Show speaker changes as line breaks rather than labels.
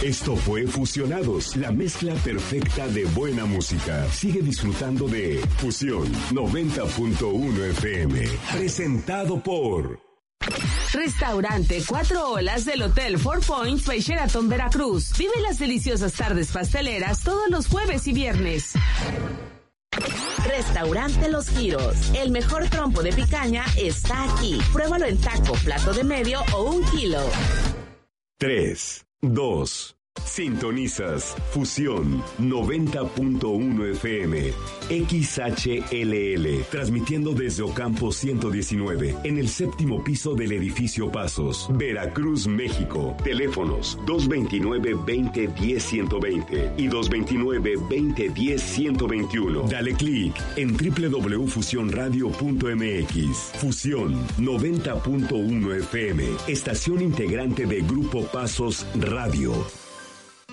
Esto fue Fusionados, la mezcla perfecta de buena música. Sigue disfrutando de Fusión 90.1 FM. Presentado por
Restaurante Cuatro Olas del Hotel Four Points by Sheraton Veracruz. Vive las deliciosas tardes pasteleras todos los jueves y viernes.
Restaurante Los Giros. El mejor trompo de picaña está aquí. Pruébalo en taco, plato de medio o 1 kilo.
3, 2. Sintonizas Fusión 90.1 FM XHLL, transmitiendo desde Ocampo 119 en el 7º piso del edificio Pasos, Veracruz, México. Teléfonos 229-2010-120 y 229-2010-121. Dale clic en www.fusionradio.mx. Fusión 90.1 FM, estación integrante de Grupo Pasos Radio.